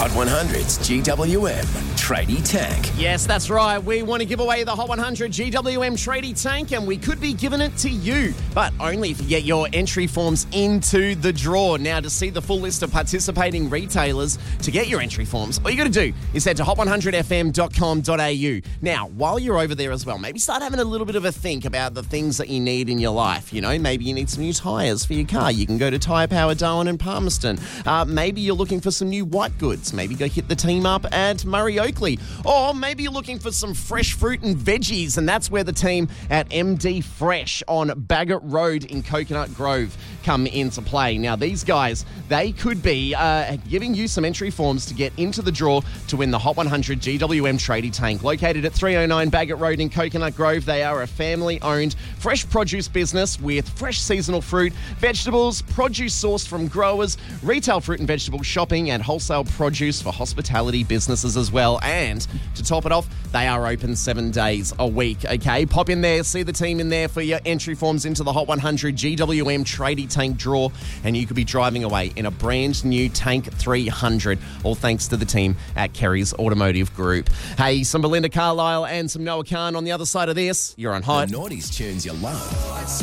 Hot 100's GWM Tradie Tank. Yes, that's right. We want to give away the Hot 100 GWM Tradie Tank, and we could be giving it to you, but only if you get your entry forms into the draw. Now, to see the full list of participating retailers to get your entry forms, all you got to do is head to hot100fm.com.au. Now, while you're over there as well, maybe start having a little bit of a think about the things that you need in your life. You know, maybe you need some new tyres for your car. You can go to Tyre Power Darwin and Palmerston. Maybe you're looking for some new white goods. Maybe go hit the team up at Murray Oakley. Or maybe you're looking for some fresh fruit and veggies, and that's where the team at MD Fresh on Bagot Road in Coconut Grove come into play. Now, these guys, they could be giving you some entry forms to get into the draw to win the Hot 100 GWM Tradie Tank. Located at 309 Bagot Road in Coconut Grove, they are a family-owned fresh produce business with fresh seasonal fruit, vegetables, produce sourced from growers, retail fruit and vegetable shopping, and wholesale produce for hospitality businesses as well. And to top it off, they are open 7 days a week, okay? Pop in there, see the team in there for your entry forms into the Hot 100 GWM Tradie Tank draw, and you could be driving away in a brand new Tank 300, all thanks to the team at Kerry's Automotive Group. Hey, some Belinda Carlisle and some Noah Khan on the other side of this. You're on Hot. The Naughties tunes you love.